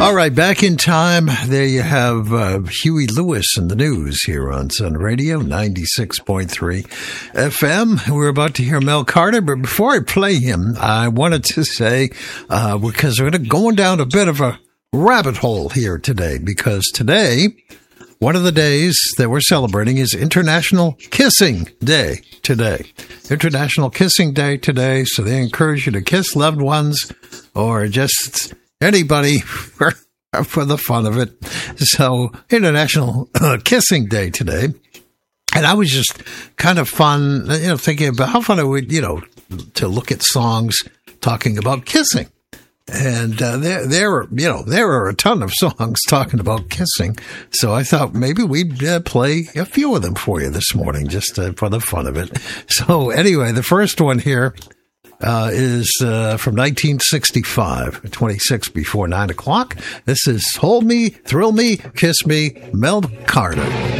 All right, back in time. There you have Huey Lewis in the news here on Sun Radio 96.3 FM. We're about to hear Mel Carter, but before I play him, I wanted to say, because we're going down a bit of a rabbit hole here today, because today, one of the days that we're celebrating is International Kissing Day today. International Kissing Day today, so they encourage you to kiss loved ones or just anybody for the fun of it. So, International Kissing Day today. And I was just kind of fun, thinking about how fun it would, to look at songs talking about kissing. And there are a ton of songs talking about kissing. So I thought maybe we'd play a few of them for you this morning, just for the fun of it. So anyway, the first one here is from 1965, 26 before 9 o'clock. This is Hold Me, Thrill Me, Kiss Me, Mel Carter.